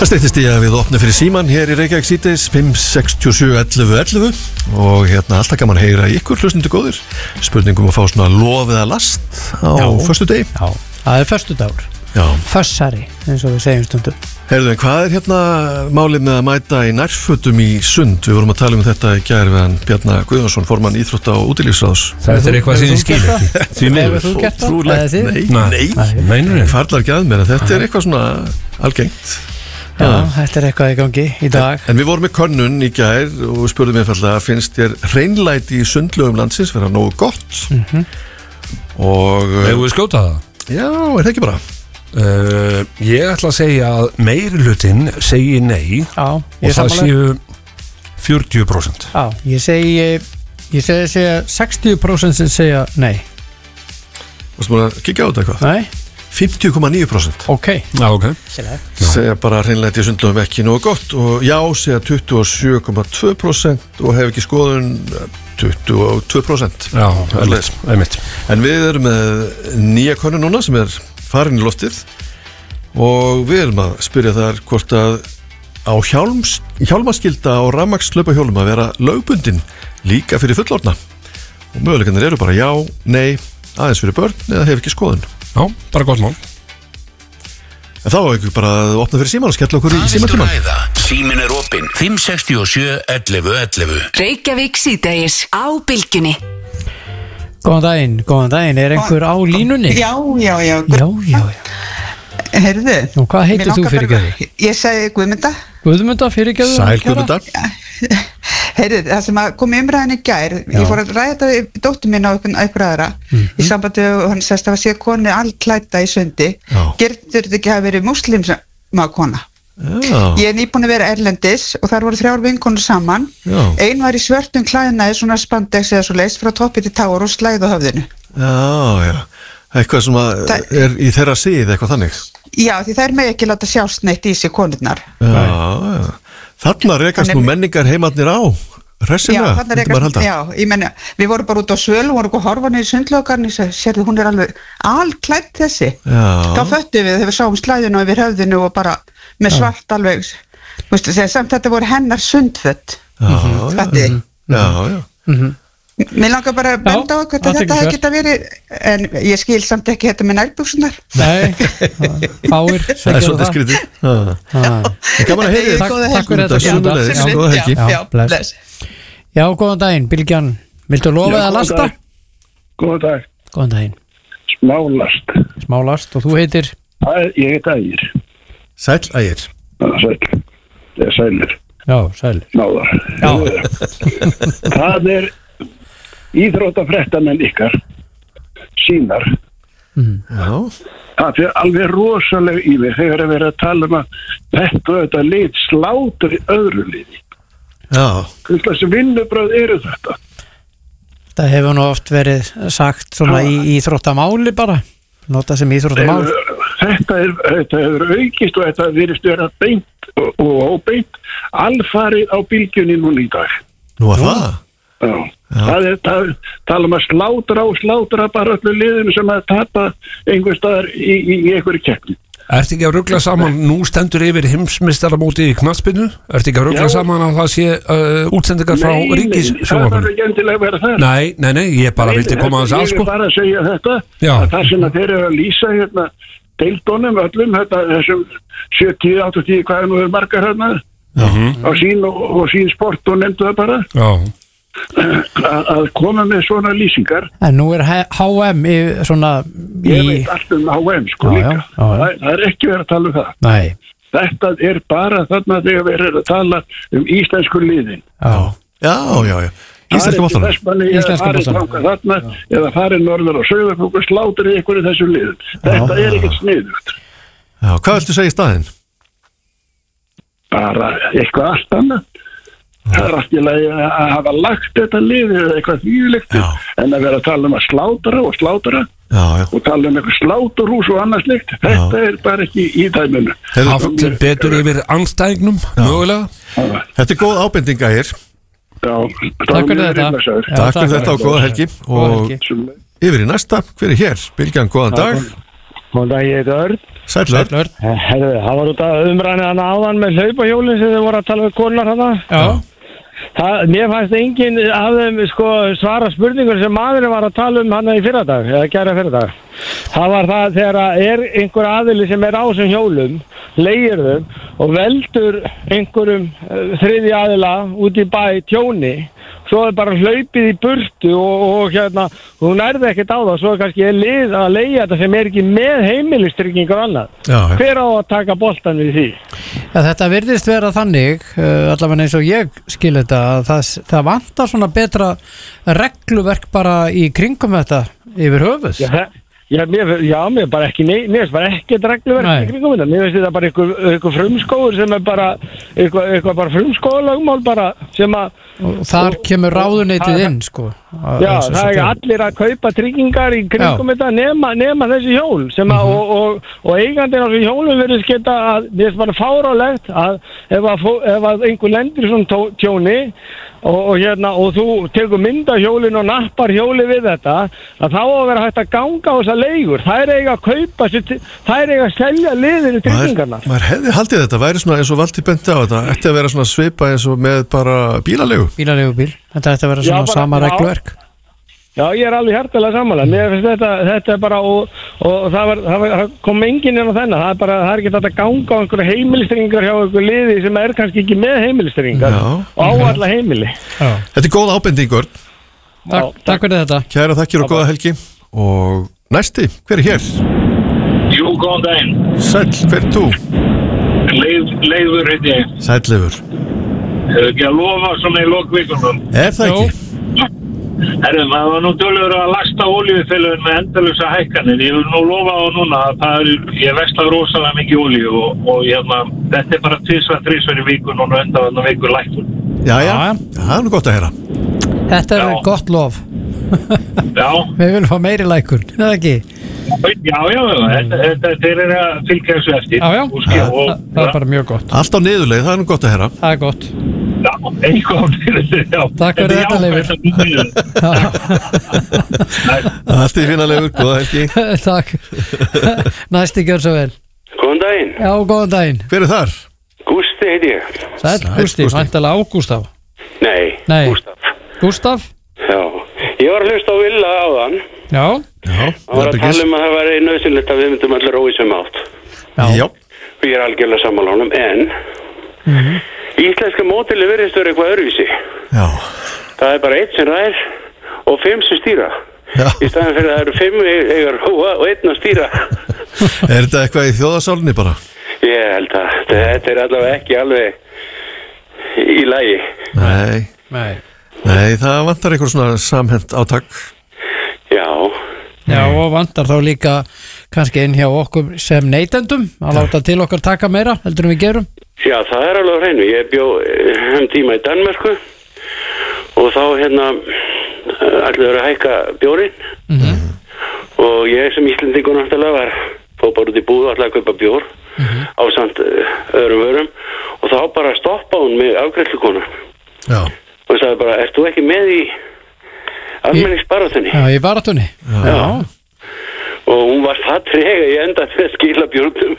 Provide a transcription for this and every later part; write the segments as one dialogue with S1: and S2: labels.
S1: Það steyttist í að við opnum fyrir síman hér í Reykjavík síðdeis 5671111 og hérna alltaf gaman að heyra ykkur hlustundu góðir. Spurningum að fá svona lof eða last á föstudegi.
S2: Já, það föstudagur.
S1: Já.
S2: Fössari, eins og við segjum stundum.
S1: Heyrðu, en hvað hérna málið með að mæta í nærfötum í sund? Við vorum að tala þetta í gær við hann Bjarna Guðjónsson, formann íþrótta og útilífsráðs.
S3: Það eitthvað sem ég skil ekki. Því miður.
S1: Nei, farlar ekki að mér að þetta eitthvað svona algengt.
S2: Já, þetta eitthvað í gangi í dag.
S1: En við vorum með könnun í gær og við spurðum einfaldlega, finnst þér hreinlæti í sundlaugum landsins vera nógu gott? Og
S3: Hefur við skjótað það?
S1: Já, það ekki bara?
S3: Ég ætla að segja að meirihlutinn segi nei.
S2: Já,
S3: og það séu 40%.
S2: Já, ég segi 60% sem segja nei.
S1: Varstu búin að kíkja á þetta eitthvað?
S2: Nei.
S1: 50,9%.
S2: Ok.
S3: Já, ok.
S1: Segja bara hreinlæti í sundlaugum ekki nógu gott og já segja 27,2% og hef ekki skoðun 22%.
S3: Já, einmitt.
S1: En við erum með nýja könnun núna sem farin í loftið og við erum að spyrja þar hvort að á hjálmaskylda og rafmagnslaupa hjólum að vera lögbundin líka fyrir fullorðna og möguleikarnir eru bara já, nei, aðeins fyrir börn eða hefur ekki skoðun.
S3: Já, bara gott mál.
S1: En þá er ekki bara að opna fyrir síman og skella okkur í símatíman.
S4: Símin opinn 567 11 11.
S5: Reykjavík síðdegis á Bylgjunni.
S2: Góðan daginn, er einhver á línunni?
S6: Já. Heyrðu.
S2: Og hvað heitir þú fyrirgefðu?
S6: Ég segi Guðmunda.
S2: Guðmunda fyrirgefðu?
S1: Sæl Guðmunda.
S6: Heyrðu, það sem kom í umræðin í gær, ég fór að ræða þetta við dóttur mín á einhver aðra í sambandi og hann sagðist að það sé konu allklædda í sundi. Gerður þetta ekki að verið múslimma kona? Ég er nýbúin að vera erlendis og þar voru 3 vinkonur saman. Ein var í svörtum klæðnaði, svona spandex eða svo leist frá toppi til táar og slæð á höfðinu.
S1: Já. Eitthvað sem er í þeirra síð, eitthvað þannig.
S6: Já, því þær með ekki láta sjást neitt í sig konurnar.
S1: Já. Þarna rekast nú menningar heimarnir á. Hressilega, þetta bara halda.
S6: Já, ég menna, við vorum bara út á svöl og vorum að horfa niður í sundlaugarni og sérðu, hún er alveg allklædd þessi. Þá föttum við þegar við sáum slæðinu yfir höfðinu og bara með svart alveg, samt þetta voru hennar sundfött.
S1: Já.
S6: Mér langar bara að benda á hvað þetta hefði geta verið, en ég skil samt ekki þetta með nærbuxunar.
S2: Nei, fáir.
S1: Það er svolítið skrítið. Gaman að heyri.
S2: Takk fyrir þetta.
S1: Góða helgi.
S6: Bless.
S2: Já, góðan daginn, Bylgjan. Viltu lofa eða lasta?
S7: Góðan
S2: daginn.
S7: Smá
S2: last og þú heitir?
S7: Ég heit Ægir.
S1: Sæll Ægir.
S7: Sæll. Það er Sælir.
S2: Já, Sælir.
S7: Náðar. Það íþróttafréttamenn ykkar sínar.
S1: Já.
S7: Það fyrir alveg rosalega í mig þegar að vera að tala að þetta lið slátur í öðru liði.
S1: Já.
S7: Hvers vinnubröð eru þetta?
S2: Það hefur nú oft verið sagt svona í íþróttamáli bara. Nota sem íþróttamál.
S7: Þetta hefur aukist og þetta virðist vera beint og óbeint alfarið á Bylgjunni núna í dag.
S1: Nú að það?
S7: Já. Það tala að slátra bara öllu liðinu sem að tapa einhver staðar í einhverju keppni.
S3: Ertu ekki að rugla saman, nú stendur yfir heimsmeistaramóti í knattspyrnu? Ertu ekki að rugla saman að það sé útsendingar frá ríkissjónvarpinu?
S7: Það þarf ekki endilega að vera það.
S3: Nei, ég bara vildi koma að það sko.
S7: Ég er bara að segja þetta, að það sem að þeir eru að lýsa deildónum öllum, þessum 70-80 hvað nú er margar á sín og sín sport og nefndu það bara.
S3: Já.
S7: Að koma með svona lýsingar.
S2: En nú er HM
S7: ég veit allt HM sko líka. Það er ekki verið að tala um það.
S2: Nei.
S7: Þetta er bara þarna þegar við erum að tala íslensku liðin.
S1: Já. Íslensku boltanum.
S7: Þarna eða farið norður og Sauðárkrók og slátur í einhverju þessu liðum. Þetta er ekkert sniðugt.
S1: Já, hvað viltu segja í staðinn?
S7: Bara eitthvað allt annað. Það er allt í lagi að hafa lagt þetta lið eða eitthvað þvílíkt en að vera að tala um að slátra og tala um eitthvað sláturhús og annað slikt. Þetta er bara ekki í dæminu.
S3: Haft betur yfir andstæðingnum, mögulega.
S1: Þetta er góð ábendinga hér.
S2: Takk fyrir þetta.
S1: Takk fyrir þetta og góða helgi. Og yfir í næsta, hver er hér? Bylgjan, góðan dag.
S7: Góðan dag, ég heit Örn.
S1: Sæll.
S8: Herðu, það var út að umræðinu hana áðan með hlaupahjólinn sem þið voru að tala með konar hana. Já. Mér fannst enginn af þeim svara spurningur sem maðurinn var að tala hana í fyrradag, eða gæra fyrradag. Það var það þegar einhver aðili sem á þessum hjólum, leigir þau og veldur einhverjum þriðji aðila út í bæ tjóni. Svo bara hlaupið í burtu og hún nærði ekkert á það, svo kannski lið að leigja þetta sem ekki með heimilistryggingar og annað. Hver á að taka boltan við því?
S2: Já, þetta virðist vera þannig, allavega eins og ég skil þetta, að það vantar svona betra regluverk bara í kringum þetta yfir höfuð.
S8: Mér bara ekki, mér finnst bara ekkert regluverk í kringum þetta. Mér finnst þetta bara einhver frumskóður sem bara eitthvað bara frumskóðalögmál bara sem að...
S2: Og þar kemur ráðuneytið inn,
S8: Já, það allir að kaupa tryggingar í kringum þetta nema þessi hjól sem að, og eigandinn á þessi hjólum verður sketa að, mér finnst bara fárálegt að ef að einhver lendir í svona tjóni og þú tekur mynda hjólinn og nappar hjóli við þetta, að þá að vera hægt að ganga á þessa leigur. Þær eiga að kaupa þær eiga að selja liðinu tryggingarna.
S1: Maður hefði haldið þetta væri svona eins og Valdi benti á þetta, ætti að vera svona svipa eins og með bara
S2: bílaleigubíl. Þetta ætti að vera svona sama regluverk.
S8: Já, ég alveg hjartalega sammála. Mér finnst þetta bara og það kom enginn inn á þennan. Það er ekki þetta að ganga á einhverju heimilistryggingar hjá einhverju liði sem kannski ekki með heimilistryggingar og á alla heimili.
S1: Þetta góð ábendingur.
S2: Takk fyrir þetta.
S1: Kæra þakkir og góða helgi. Og næsti, hver hér?
S9: Jú, góðan daginn.
S1: Sæll, hver þú?
S9: Leifur heiti ég.
S1: Sæll Leifur.
S9: Hefur ekki að lofa svona í lokvíkunum?
S1: Það ekki?
S9: Herrum, það var nú dölur að lasta olíufélögin með endalösa hækkanir. Ég vil nú lofa á núna að ég versla rosalega mikið olíu og þetta bara 2-3 í vikun og undan vikur lækkun.
S1: Já, það er nú gott að heyra.
S2: Þetta er gott lof.
S9: Já.
S2: Við viljum fá meiri lækkun, eða ekki?
S9: Já, þeir eru að fylgja þessu eftir.
S2: Já, það er bara mjög gott.
S1: Allt á niðurleið, það er nú gott að heyra.
S2: Það er gott.
S9: Já, eitthvað á niðurleið, já.
S2: Takk fyrir þetta, Leifur.
S1: Allt í fína, Leifur, góða helgi.
S2: Takk. Næsti gjör svo vel.
S10: Góðan daginn.
S2: Já, góðan daginn.
S1: Hver er þar?
S10: Gústi heiti ég.
S2: Sæll, Gústi, væntalega á Gústaf.
S10: Nei,
S2: Gústaf?
S10: Já, ég var að hlusta á Villa áðan.
S2: Já.
S10: Það var að tala að það væri nauðsynlegt að við myndum allir rói sem átt.
S1: Já.
S10: Og ég er algjörlega sammála honum, en íslenska mótili virðist vera eitthvað öðruvísi.
S1: Já.
S10: Það er bara 1 sem rær og 5 sem stýra. Í staðan fyrir að það eru 5 eiga róa og 1 að stýra.
S1: Er þetta eitthvað í þjóðarsálunni bara?
S10: Ég held að þetta er allavega ekki alveg í lagi.
S1: Nei, það vantar einhver svona samhent átak.
S2: Já, og vantar þá líka kannski inn hjá okkur sem neytendum að láta til okkar taka meira heldur en við gerum.
S10: Já, það er alveg á hreinu. Ég bjó tíma í Danmörku og þá allir verið að hækka bjórinn og ég sem Íslendingur náttúrulega fór bara út í búð og allir að kaupa bjór ásamt öðrum vörum og þá bara stoppa hún með afgreiðslukona og sagði bara, ert þú ekki með í almenningsbaráttunni?
S2: Já, í baráttunni.
S10: Já. Og hún var það trega í enda til að skila bjórnum.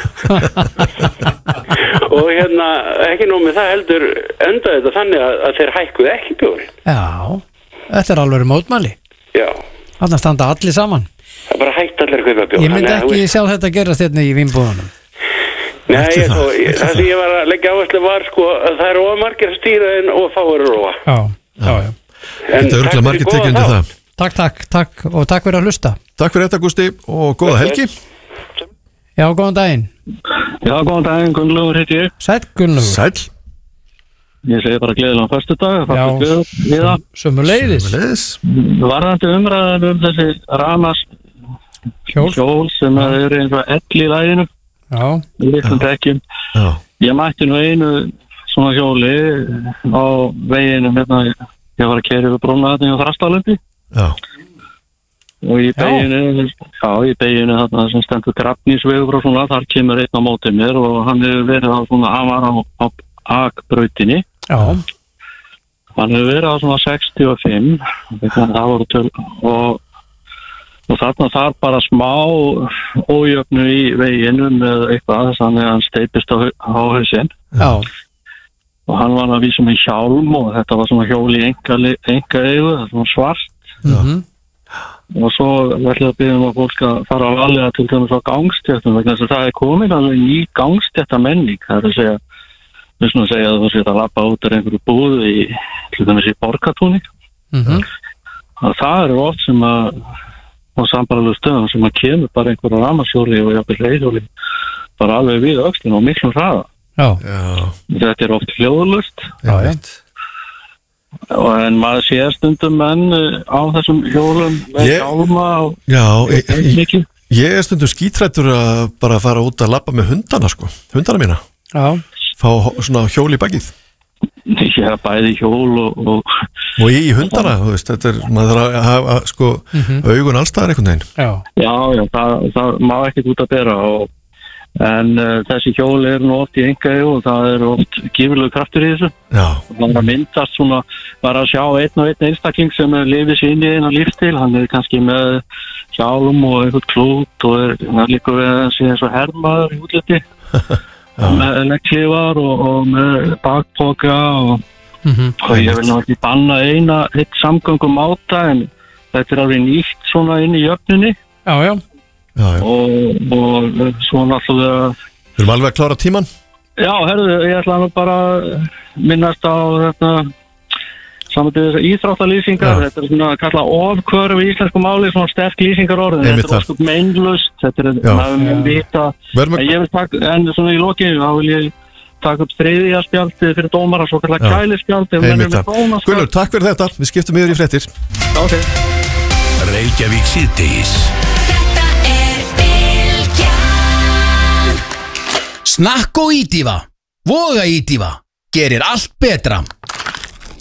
S10: Og ekki nóg með það heldur endaði þetta þannig að þeir hækkuðu ekki bjórinn.
S2: Já, þetta er alveg mótmæli.
S10: Já.
S2: Þarna standa allir saman.
S10: Það bara hætti allir að kaupa bjór.
S2: Ég myndi ekki sjá þetta gerast hérna í vínbúðunum.
S10: Nei, það sem ég var að leggja áherslu var að það eru margir að stýra en fáir að róa.
S2: Já.
S1: Þetta er örgulega margir tekið undir það.
S2: Takk og takk fyrir að hlusta.
S1: Takk fyrir þetta, Gústi, og góða helgi.
S2: Já, góðan daginn.
S11: Já, góðan daginn, Gunnlaugur heiti ég.
S2: Sæll, Gunnlaugur.
S1: Sæll.
S11: Ég segi bara gleðilega föstudag.
S2: Já, sömuleiðis.
S11: Varðandi umræðan þessi Ramas hjól sem eru eins og ell í læginu.
S2: Já.
S11: Í litlum dekkjum. Ég mætti nú einu svona hjóli á veginum ég var að keyra yfir brúna þetta í Þrastalandi.
S1: Já.
S11: Og í beginu þarna sem stendur Grafnísvegur og svona, þar kemur einn á móti mér og hann hefur verið hann var á akbrautinni.
S2: Já.
S11: Hann hefur verið á svona 65, það voru og og þarna þarf bara smá ójöfnu í veginum eða eitthvað, þannig að hann steipist á hausinn.
S2: Já.
S11: Og hann var að vísa með hjálm og þetta var svona hjól í enga eigu, það var svona svart. Og svo ætlum að biðja að fólk að fara að valja til dæmis á gangstéttum vegna þess að það komin alveg ný gangstéttamenning. Það er að segja, við svona segja að það sé að labba út af einhverju búðu til dæmis í Borgartúni. Það eru oft sem að á sambaralegu stöðum sem að kemur bara einhverja rafmagnshjóli og jafnvel reiðhjóli bara alveg við öxlinu og miklum hraða. Þetta er oft hljóðlaust. En maður sé stundum menn á þessum hjólum með hjálma og
S1: ég er stundum skítrættur að bara fara út að labba með hundana mína fá svona hjól í bakið.
S11: Já, bæði hjól og
S1: í hundana, þú veist, þetta er maður þarf að hafa augun allstaðar einhvern veginn.
S11: Já, það má ekkert út að bera en þessi hjól nú oft í engaeigu og það oft gífurlegur kraftur í þessu. Það myndast svona, bara að sjá einn og einn einstakling sem lifir sér inn í eina lífstíl, hann kannski með hjálm og einhvern klút og hann líka við að sé eins og hermaður í útliti með legglífar og með bakpoka og ég vil nú ekki banna eitt samgöngum máta en þetta alveg nýtt svona inn í jöfnunni. Og svo náttúrulega
S1: Við erum alveg að klára tíman.
S11: Já, herðu, ég ætla nú bara að minnast á þetta saman til þessar íþróttalýsingar. Þetta svona að kalla ofkvörf í íslensku máli, svona sterk lýsingarorð. Þetta óskup meinlust, þetta maður vita. En ég vil taka, en svona í lokinu, þá vil ég taka upp þriðja spjaldið fyrir dómara, svo kallar kælispjaldið.
S1: Gunnur, takk fyrir þetta. Við skiptum yfir í fréttir.
S4: Reykjavík síðdegis.
S12: Snakk og ídýfa, voga ídýfa, gerir allt betra.